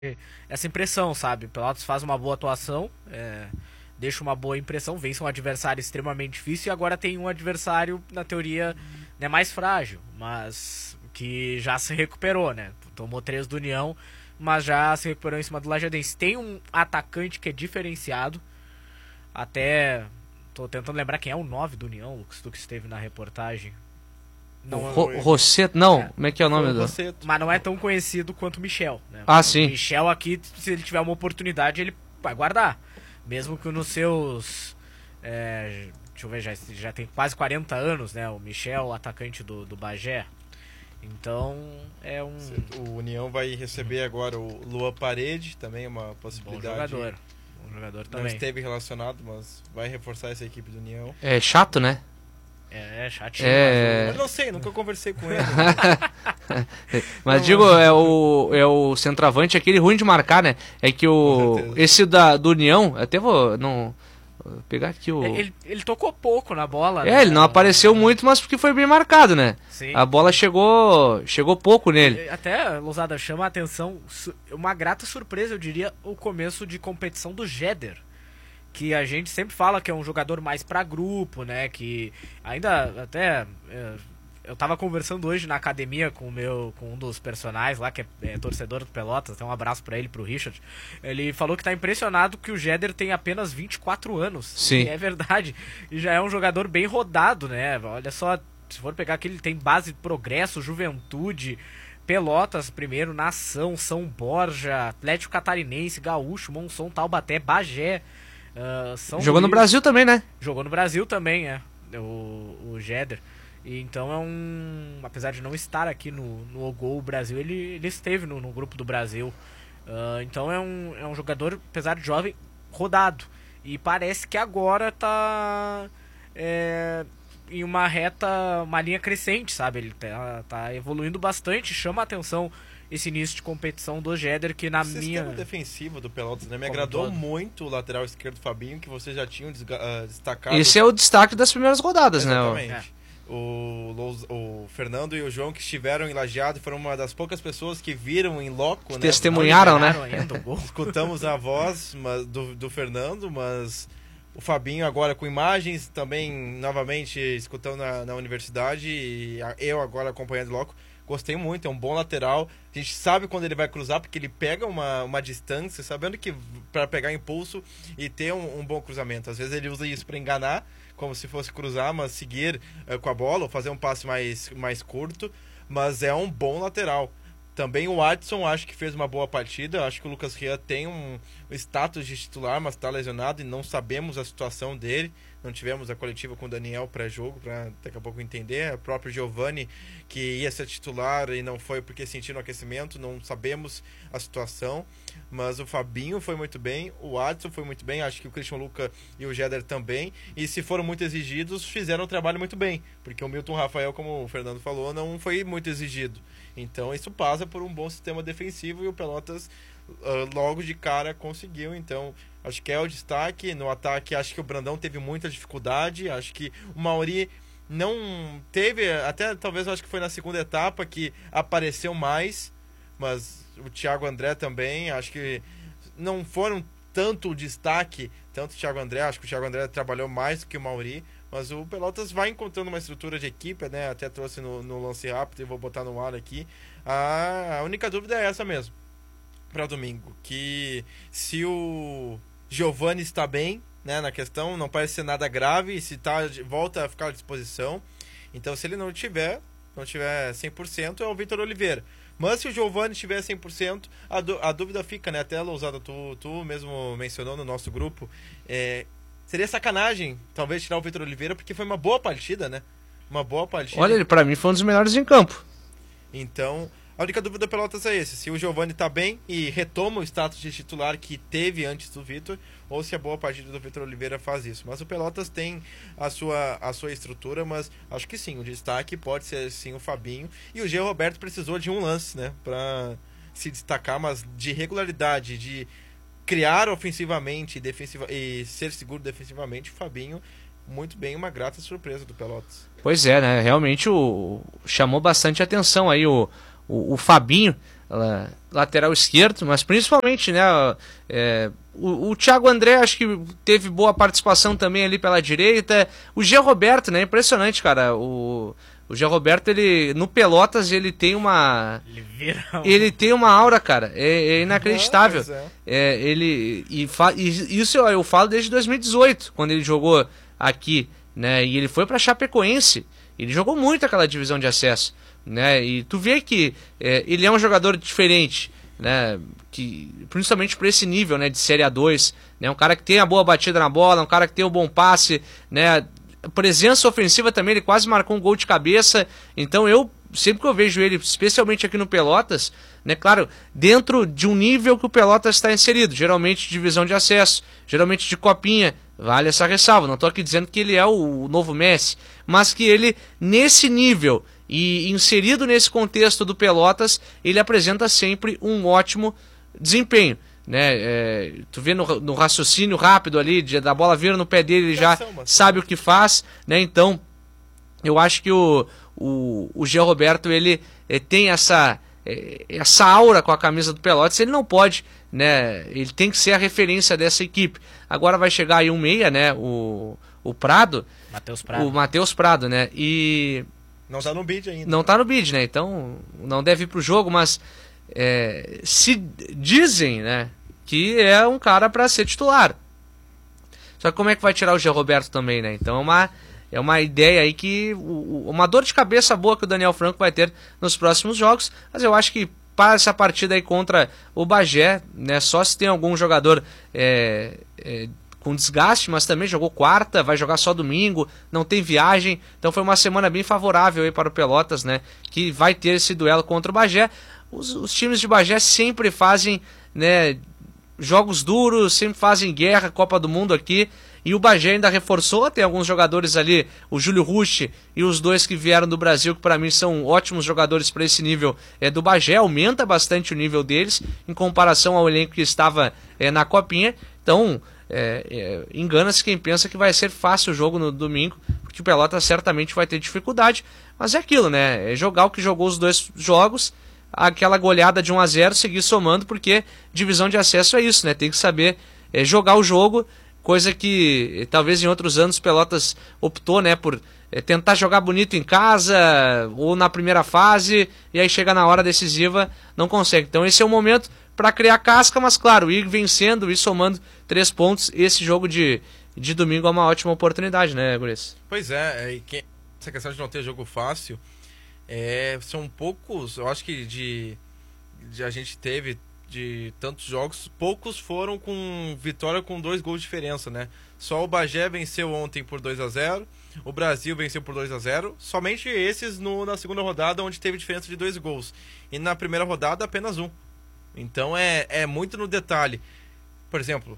essa impressão, sabe? O Pelotas faz uma boa atuação, deixa uma boa impressão, vence um adversário extremamente difícil e agora tem um adversário, na teoria, né, mais frágil, mas que já se recuperou, né? Tomou 3 do União, mas já se recuperou em cima do Lajadense. Tem um atacante que é diferenciado, até tô tentando lembrar quem é o 9 do União, Lucas, tu que esteve na reportagem. Não, Rosseto, não, como é que é o nome do... Mas não é tão conhecido quanto o Michel, né? Ah, sim. O Michel aqui, se ele tiver uma oportunidade, ele vai guardar. Mesmo que nos seus... deixa eu ver, já tem quase 40 anos, né? O Michel, atacante do Bagé. Então, é um... O União vai receber agora o Luan Parede, também uma possibilidade. Bom jogador também. Não esteve relacionado, mas vai reforçar essa equipe do União. É chato, né? É chatinho. Mas não sei, nunca conversei com ele. Mas não, digo, é o centroavante aquele ruim de marcar, né? É que esse do União, até vou pegar aqui o... Ele tocou pouco na bola, né? Ele não apareceu muito, mas porque foi bem marcado, né? Sim. A bola chegou pouco nele. Até, Lousada, chama a atenção, uma grata surpresa, eu diria, o começo de competição do Jeder. Que a gente sempre fala que é um jogador mais pra grupo, né? Que ainda até... Eu tava conversando hoje na academia com um dos personagens lá, que é torcedor do Pelotas, então um abraço pra ele, pro Richard. Ele falou que tá impressionado que o Jeder tem apenas 24 anos. Sim. E é verdade. E já é um jogador bem rodado, né? Olha só, se for pegar aqui, ele tem base de Progresso, Juventude, Pelotas primeiro, Nação, São Borja, Atlético Catarinense, Gaúcho, Monção, Taubaté, Bagé. Jogou no Brasil também, né? Jogou no Brasil também, o Jeder. E então apesar de não estar aqui no Gol Brasil, ele esteve no grupo do Brasil. Então é um jogador, apesar de jovem, rodado. E parece que agora tá em uma linha crescente, sabe? Ele tá evoluindo bastante, chama a atenção esse início de competição do Jeder, que na minha... O sistema defensivo do Pelotas, né? Me agradou muito o lateral esquerdo Fabinho, que vocês já tinham destacado. Esse é o destaque das primeiras rodadas, exatamente, né? O Fernando e o João, que estiveram em Lajeado, foram uma das poucas pessoas que viram em loco, né? Testemunharam, né? Escutamos a voz do Fernando, mas o Fabinho agora com imagens, também novamente escutando na universidade, e eu agora acompanhando loco. Gostei muito, é um bom lateral. A gente sabe quando ele vai cruzar, porque ele pega uma distância, sabendo que para pegar impulso e ter um bom cruzamento. Às vezes ele usa isso para enganar, como se fosse cruzar, mas seguir com a bola, ou fazer um passe mais curto. Mas é um bom lateral. Também o Adson, acho que fez uma boa partida. Acho que o Lucas Rian tem um status de titular, mas está lesionado e não sabemos a situação dele. Não tivemos a coletiva com o Daniel pré-jogo para daqui a pouco entender. O próprio Giovani, que ia ser titular e não foi porque sentiu no aquecimento, não sabemos a situação. Mas o Fabinho foi muito bem, o Adson foi muito bem, acho que o Christian Luca e o Jeder também. E se foram muito exigidos, fizeram o trabalho muito bem, porque o Milton Rafael, como o Fernando falou, não foi muito exigido. Então isso passa por um bom sistema defensivo e o Pelotas logo de cara conseguiu. Então acho que é o destaque. No ataque, acho que o Brandão teve muita dificuldade. Acho que o Mauri não teve, até talvez eu acho que foi na segunda etapa que apareceu mais, mas o Thiago André também, acho que não foram tanto destaque, tanto o Thiago André, acho que o Thiago André trabalhou mais do que o Mauri, mas o Pelotas vai encontrando uma estrutura de equipe, né? Até trouxe no lance rápido e vou botar no ar aqui. A única dúvida é essa mesmo, para domingo, que se o Giovani está bem, né, na questão, não parece ser nada grave, se volta a ficar à disposição. Então se ele não tiver 100%, é o Vitor Oliveira. Mas se o Giovani estiver 100%, a dúvida fica, né? Até, Lousada, tu mesmo mencionou no nosso grupo, seria sacanagem talvez tirar o Vitor Oliveira, porque foi uma boa partida, né? Uma boa partida. Olha, ele pra mim foi um dos melhores em campo. Então, a única dúvida da Pelotas é esse: se o Giovani tá bem e retoma o status de titular que teve antes do Vitor, ou se a boa partida do Vitor Oliveira faz isso. Mas o Pelotas tem a sua estrutura, mas acho que sim, o destaque pode ser sim o Fabinho. E o G. Roberto precisou de um lance, né, pra se destacar, mas de regularidade, de criar ofensivamente e ser seguro defensivamente, o Fabinho muito bem, uma grata surpresa do Pelotas. Pois é, né, realmente chamou bastante atenção aí o Fabinho. lateral esquerdo, mas principalmente, né, o Thiago André acho que teve boa participação também ali pela direita. O G. Roberto, né, impressionante, cara. O G. Roberto, ele no Pelotas, ele tem uma aura, cara, é inacreditável. Isso eu falo desde 2018, quando ele jogou aqui, né, e ele foi pra Chapecoense. Ele jogou muito aquela divisão de acesso, né? E tu vê que ele é um jogador diferente, né? Que, principalmente por esse nível, né, de Série A2, né? Um cara que tem a boa batida na bola, um cara que tem o bom passe, né? Presença ofensiva também, ele quase marcou um gol de cabeça. Então sempre que eu vejo ele, especialmente aqui no Pelotas, né, claro, dentro de um nível que o Pelotas está inserido, geralmente de divisão de acesso, geralmente de copinha, vale essa ressalva. Não estou aqui dizendo que ele é o novo Messi, mas que ele, nesse nível e inserido nesse contexto do Pelotas, ele apresenta sempre um ótimo desempenho, né? Tu vê no raciocínio rápido ali, da bola vir no pé dele, ele já sabe o que faz, né? Então, eu acho que o Jean Roberto, ele tem essa aura com a camisa do Pelotas. Ele não pode, né? Ele tem que ser a referência dessa equipe. Agora vai chegar aí um meia, né? O Prado. O Matheus Prado, né? E não tá no bid ainda. Não tá no bid, né? Então não deve ir pro jogo, mas se dizem, né, que é um cara para ser titular. Só que como é que vai tirar o Jean Roberto também, né? Então é uma ideia aí que uma dor de cabeça boa que o Daniel Franco vai ter nos próximos jogos, mas eu acho que para essa partida aí contra o Bagé, né, só se tem algum jogador com desgaste, mas também jogou quarta, vai jogar só domingo, não tem viagem, então foi uma semana bem favorável aí para o Pelotas, né, que vai ter esse duelo contra o Bagé. Os times de Bagé sempre fazem, né, jogos duros, sempre fazem guerra, Copa do Mundo aqui, e o Bagé ainda reforçou, tem alguns jogadores ali, o Júlio Rusch e os dois que vieram do Brasil, que para mim são ótimos jogadores para esse nível do Bagé, aumenta bastante o nível deles, em comparação ao elenco que estava na Copinha. Então, engana-se quem pensa que vai ser fácil o jogo no domingo, porque o Pelotas certamente vai ter dificuldade, mas é aquilo, né, é jogar o que jogou os dois jogos, aquela goleada de 1-0, seguir somando, porque divisão de acesso é isso, né? Tem que saber jogar o jogo, coisa que talvez em outros anos Pelotas optou, né, por tentar jogar bonito em casa ou na primeira fase, e aí chega na hora decisiva, não consegue. Então esse é o momento para criar casca, mas claro, ir vencendo, ir somando 3 pontos. Esse jogo de domingo é uma ótima oportunidade, né, Gurias? Pois é, essa questão de não ter jogo fácil, são poucos, eu acho que a gente teve de tantos jogos, poucos foram com vitória com 2 gols de diferença, né? Só o Bagé venceu ontem por 2-0, o Brasil venceu por 2-0, somente esses na segunda rodada, onde teve diferença de 2 gols, e na primeira rodada apenas 1. Então é muito no detalhe. Por exemplo,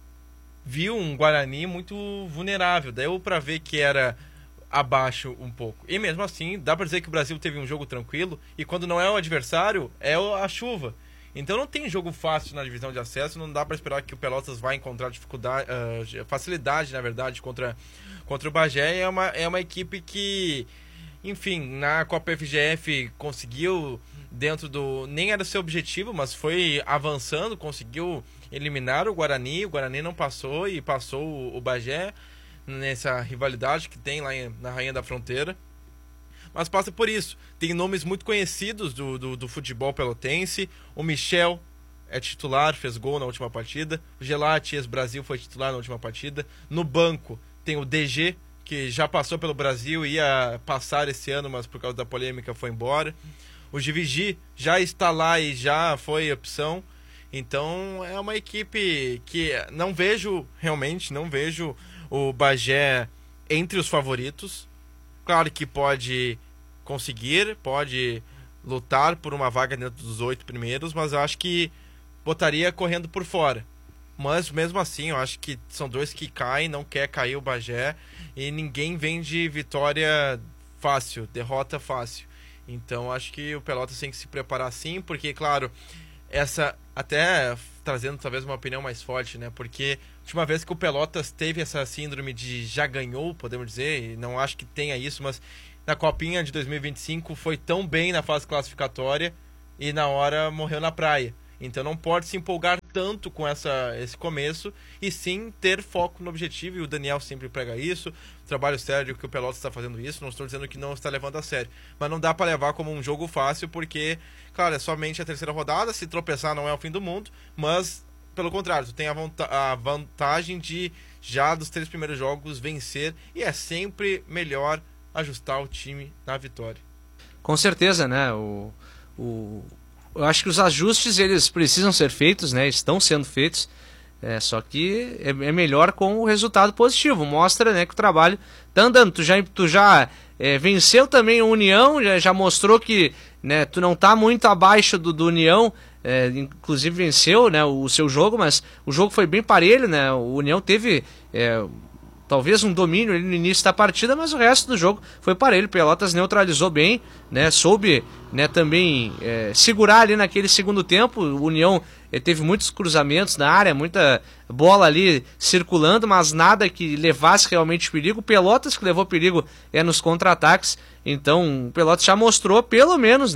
viu um Guarani muito vulnerável, deu para ver que era abaixo um pouco. E mesmo assim, dá para dizer que o Brasil teve um jogo tranquilo, e quando não é o adversário, é a chuva. Então não tem jogo fácil na divisão de acesso, não dá para esperar que o Pelotas vai encontrar facilidade, na verdade, contra o Bagé. É uma equipe que, enfim, na Copa FGF conseguiu, dentro nem era seu objetivo, mas foi avançando, conseguiu eliminar o Guarani não passou, e passou o Bagé nessa rivalidade que tem lá na Rainha da Fronteira. Mas passa por isso. Tem nomes muito conhecidos do futebol pelotense. O Michel é titular, fez gol na última partida. O Gelati, ex-Brasil, foi titular na última partida. No banco tem o DG, que já passou pelo Brasil, ia passar esse ano, mas por causa da polêmica foi embora. O Givigi já está lá e já foi opção. Então é uma equipe que não vejo o Bagé entre os favoritos. Claro que pode conseguir, pode lutar por uma vaga dentro dos 8 primeiros, mas eu acho que botaria correndo por fora. Mas mesmo assim, eu acho que são 2 que caem, não quer cair o Bagé, e ninguém vem de vitória fácil, derrota fácil. Então acho que o Pelotas tem que se preparar sim, porque claro, até trazendo talvez uma opinião mais forte, né? Porque a última vez que o Pelotas teve essa síndrome de já ganhou, podemos dizer, e não acho que tenha isso, mas na Copinha de 2025 foi tão bem na fase classificatória, e na hora morreu na praia. Então não pode se empolgar tanto com esse começo e sim ter foco no objetivo, e o Daniel sempre prega isso, o trabalho sério que o Pelotas está fazendo isso, não estou dizendo que não está levando a sério, mas não dá para levar como um jogo fácil, porque, claro, é somente a terceira rodada, se tropeçar não é o fim do mundo, mas pelo contrário, tu tem a vantagem de já dos 3 primeiros jogos vencer, e é sempre melhor ajustar o time na vitória. Com certeza, né? Eu acho que os ajustes eles precisam ser feitos, né? Estão sendo feitos, só que é melhor com o resultado positivo. Mostra, né, que o trabalho tá andando. Tu já venceu também o União, já mostrou que, né, tu não tá muito abaixo do União. Inclusive venceu, né, o seu jogo, mas o jogo foi bem parelho, né? O União teve talvez um domínio ali no início da partida, mas o resto do jogo foi parelho. Pelotas neutralizou bem, né, soube, né, também segurar ali naquele segundo tempo. O União teve muitos cruzamentos na área, muita bola ali circulando, mas nada que levasse realmente perigo. Pelotas que levou perigo nos contra-ataques. Então o Pelotas já mostrou, pelo menos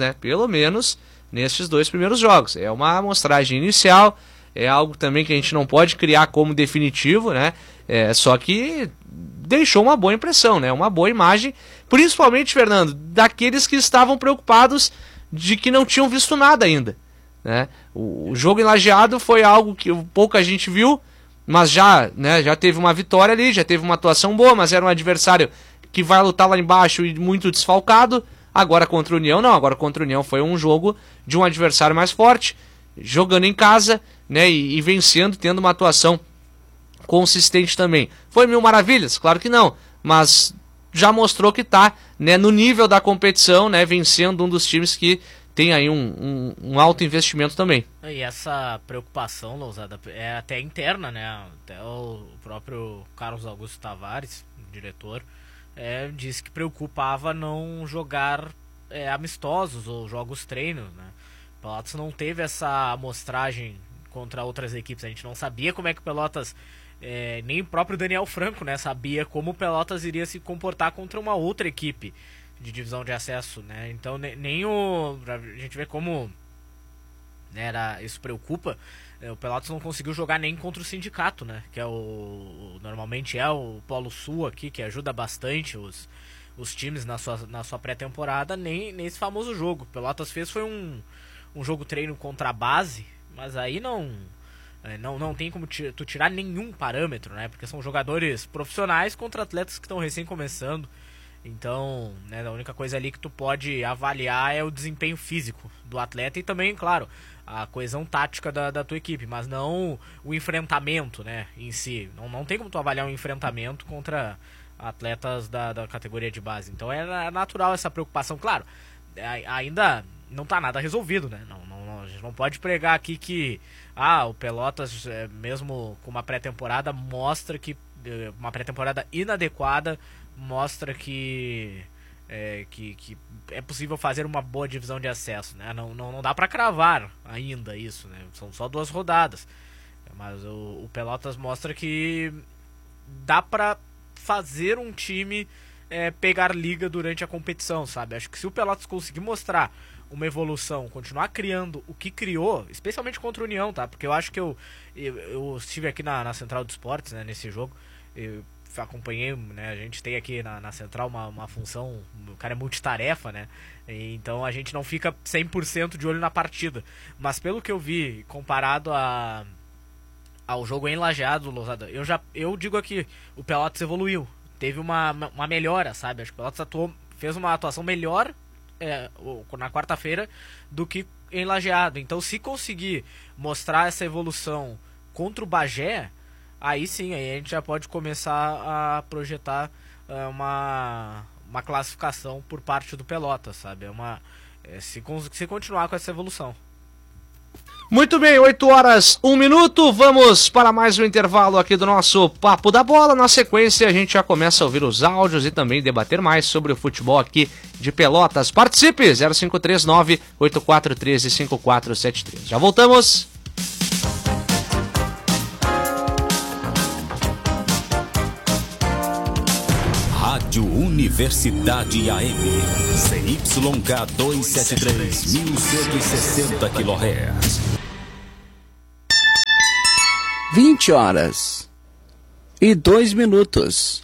nesses 2 primeiros jogos. É uma amostragem inicial, é algo também que a gente não pode criar como definitivo, né? Só que deixou uma boa impressão, né? Uma boa imagem, principalmente, Fernando, daqueles que estavam preocupados de que não tinham visto nada ainda, né? O jogo em Lajeado foi algo que pouca gente viu, mas já teve uma vitória ali, já teve uma atuação boa, mas era um adversário que vai lutar lá embaixo e muito desfalcado. Agora contra o União, não. Agora contra o União foi um jogo de um adversário mais forte, jogando em casa, né, e vencendo, tendo uma atuação consistente também. Foi 1000 maravilhas? Claro que não, mas já mostrou que está, né, no nível da competição, né, vencendo um dos times que tem aí um alto investimento também. E essa preocupação, Lousada, é até interna, né? Até o próprio Carlos Augusto Tavares, diretor, disse que preocupava não jogar amistosos ou jogos treinos, né? O Pelotas não teve essa amostragem contra outras equipes. A gente não sabia como é que o Pelotas, nem o próprio Daniel Franco, né, sabia como o Pelotas iria se comportar contra uma outra equipe de divisão de acesso, né? Então nem a gente vê como, né, isso preocupa. O Pelotas não conseguiu jogar nem contra o Sindicato, né? Que normalmente é o Polo Sul aqui, que ajuda bastante os times na sua pré-temporada, nem nesse famoso jogo. O Pelotas foi um jogo treino contra a base, mas aí não tem como tu tirar nenhum parâmetro, né? Porque são jogadores profissionais contra atletas que estão recém começando. Então, né, a única coisa ali que tu pode avaliar é o desempenho físico do atleta e também, claro, a coesão tática da tua equipe, mas não o enfrentamento, né, em si. Não tem como tu avaliar um enfrentamento contra atletas da categoria de base. Então é natural essa preocupação. Claro, ainda não está nada resolvido, né? A gente não pode pregar aqui que o Pelotas, mesmo com uma pré-temporada, mostra que uma pré-temporada inadequada, mostra que é possível fazer uma boa divisão de acesso, né? Não dá para cravar ainda isso, né? São só 2 rodadas, mas o Pelotas mostra que dá para fazer um time pegar liga durante a competição, sabe? Acho que se o Pelotas conseguir mostrar uma evolução, continuar criando o que criou, especialmente contra o União, tá? Porque eu acho que eu estive aqui na Central de Esportes, né, nesse jogo, eu acompanhei, né, a gente tem aqui na Central uma função, o cara é multitarefa, né, então a gente não fica 100% de olho na partida, mas pelo que eu vi, comparado ao jogo em Lajeado, Lousada, eu digo aqui, o Pelotas evoluiu, teve uma melhora, sabe? Acho que o Pelotas fez uma atuação melhor na quarta-feira do que em Lajeado. Então, se conseguir mostrar essa evolução contra o Bagé, aí sim, aí a gente já pode começar a projetar uma classificação por parte do Pelotas, sabe? Se continuar com essa evolução. Muito bem, 8h01, vamos para mais um intervalo aqui do nosso Papo da Bola. Na sequência a gente já começa a ouvir os áudios e também debater mais sobre o futebol aqui de Pelotas. Participe, 0539-8413-5473. Já voltamos. Rádio Universidade AM. CYK 273, 1160 kHz. 20h02.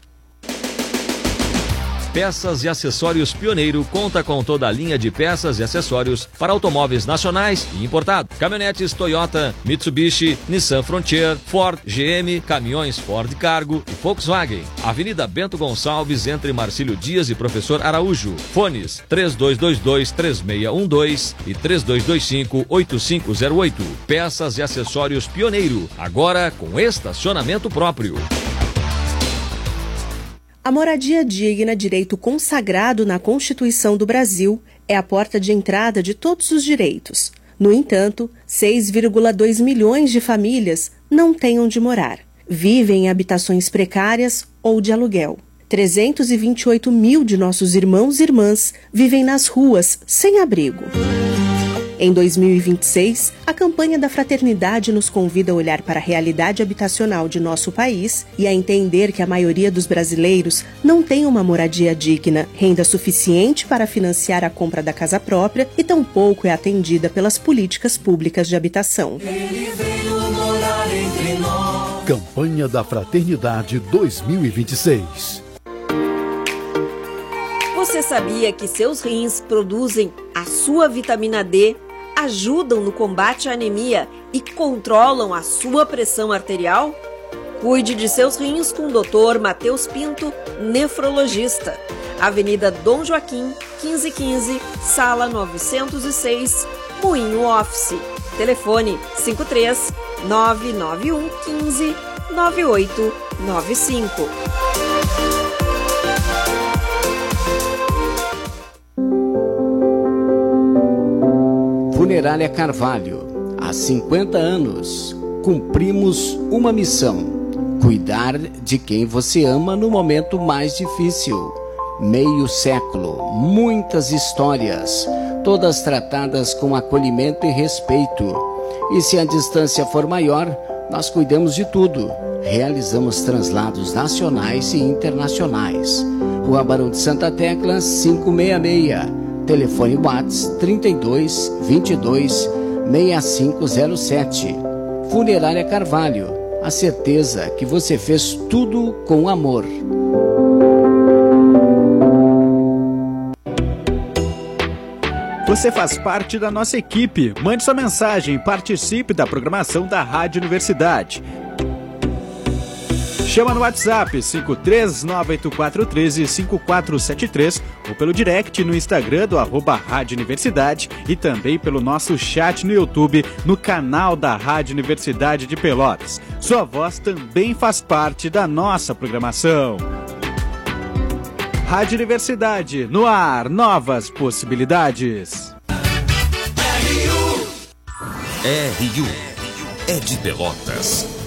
Peças e Acessórios Pioneiro conta com toda a linha de peças e acessórios para automóveis nacionais e importados. Caminhonetes Toyota, Mitsubishi, Nissan Frontier, Ford, GM, caminhões Ford Cargo e Volkswagen. Avenida Bento Gonçalves, entre Marcílio Dias e Professor Araújo. Fones 3222-3612 e 3225-8508. Peças e Acessórios Pioneiro, agora com estacionamento próprio. A moradia digna, direito consagrado na Constituição do Brasil, é a porta de entrada de todos os direitos. No entanto, 6,2 milhões de famílias não têm onde morar. Vivem em habitações precárias ou de aluguel. 328 mil de nossos irmãos e irmãs vivem nas ruas, sem abrigo. Em 2026, a campanha da Fraternidade nos convida a olhar para a realidade habitacional de nosso país e a entender que a maioria dos brasileiros não tem uma moradia digna, renda suficiente para financiar a compra da casa própria e tampouco é atendida pelas políticas públicas de habitação. Ele veio morar entre nós. Campanha da Fraternidade 2026. Você sabia que seus rins produzem a sua vitamina D, ajudam no combate à anemia e controlam a sua pressão arterial? Cuide de seus rins com o Dr. Matheus Pinto, nefrologista. Avenida Dom Joaquim, 1515, Sala 906, Moinho Office. Telefone 53 991 15 9895. Funerária Carvalho. Há 50 anos, cumprimos uma missão: cuidar de quem você ama no momento mais difícil. Meio século, muitas histórias, todas tratadas com acolhimento e respeito. E se a distância for maior, nós cuidamos de tudo. Realizamos translados nacionais e internacionais. Rua Barão de Santa Tecla, 566. Telefone WhatsApp 32 22 6507. Funerária Carvalho. A certeza que você fez tudo com amor. Você faz parte da nossa equipe. Mande sua mensagem e participe da programação da Rádio Universidade. Chama no WhatsApp 53984135473 ou pelo direct no Instagram do @Rádio Universidade e também pelo nosso chat no YouTube no canal da Rádio Universidade de Pelotas. Sua voz também faz parte da nossa programação. Rádio Universidade, no ar, novas possibilidades. RU é de Pelotas.